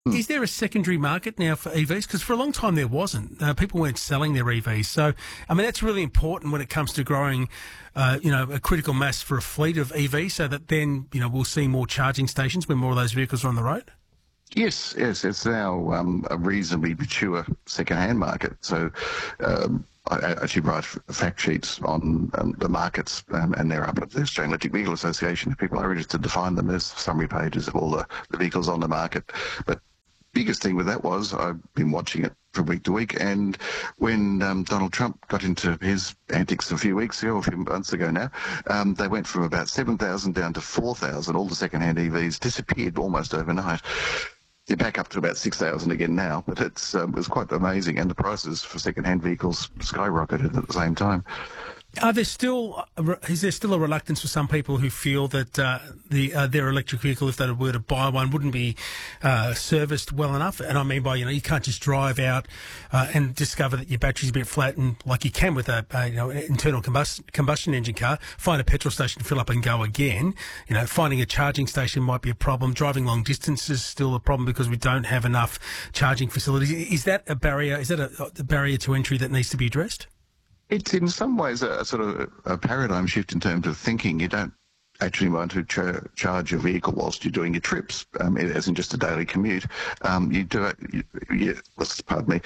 Is there a secondary market now for EVs? Because for a long time there wasn't. People weren't selling their EVs. So, I mean, that's really important when it comes to growing, a critical mass for a fleet of EVs so that then, we'll see more charging stations when more of those vehicles are on the road. Yes, yes, it's now a reasonably mature second-hand market. So I actually write fact sheets on the markets, and they're up at the Australian Electric Vehicle Association. If people are interested to find them, there's summary pages of all the vehicles on the market. But biggest thing with that was I've been watching it from week to week, and when Donald Trump got into his antics a few weeks ago, or a few months ago now, they went from about 7,000 down to 4,000. All the second-hand EVs disappeared almost overnight. They're back up to about 6,000 again now, but it was quite amazing, and the prices for second-hand vehicles skyrocketed at the same time. Is there still a reluctance for some people who feel that their electric vehicle, if they were to buy one, wouldn't be serviced well enough? And I mean by, you can't just drive out and discover that your battery's a bit flat, and like you can with an internal combustion engine car, find a petrol station, fill up and go again. Finding a charging station might be a problem. Driving long distances is still a problem because we don't have enough charging facilities. Is that a barrier? Is that a barrier to entry that needs to be addressed? It's in some ways a sort of a paradigm shift in terms of thinking. You don't actually want to charge your vehicle whilst you're doing your trips, it isn't just a daily commute. You do it, pardon me,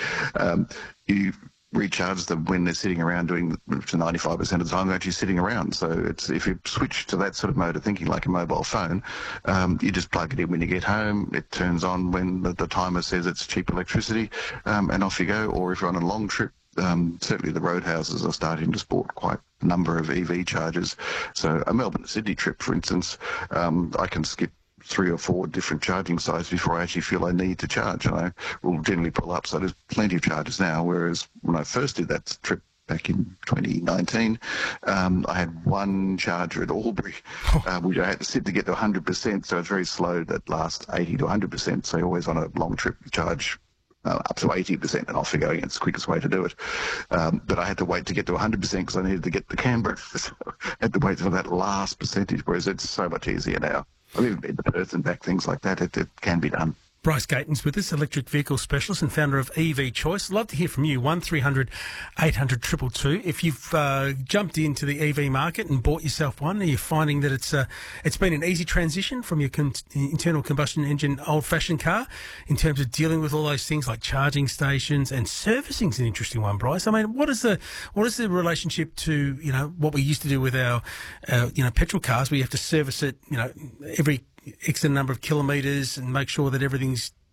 you recharge them when they're sitting around doing to 95% of the time they're actually sitting around. So if you switch to that sort of mode of thinking like a mobile phone, you just plug it in when you get home, it turns on when the timer says it's cheap electricity, and off you go. Or if you're on a long trip, certainly the roadhouses are starting to sport quite a number of EV chargers. So a Melbourne to Sydney trip, for instance, I can skip 3 or 4 different charging sites before I actually feel I need to charge, and I will generally pull up. So there's plenty of chargers now, whereas when I first did that trip back in 2019, I had one charger at Albury, which I had to sit to get to 100%, so it's very slow, that last 80 to 100%, so always on a long trip charge up to 80% and off you go. It's the quickest way to do it. But I had to wait to get to 100% because I needed to get to Canberra. So I had to wait for that last percentage, whereas it's so much easier now. I've even been to Perth and back, things like that. It can be done. Bryce Gaten's with us, electric vehicle specialist and founder of EV Choice. Love to hear from you, 1300 800 222. If you've jumped into the EV market and bought yourself one, are you finding that it's been an easy transition from your internal combustion engine old-fashioned car in terms of dealing with all those things like charging stations, and servicing's an interesting one, Bryce. I mean, what is the relationship to, what we used to do with our petrol cars, where you have to service it, every X number of kilometres and make sure that everything's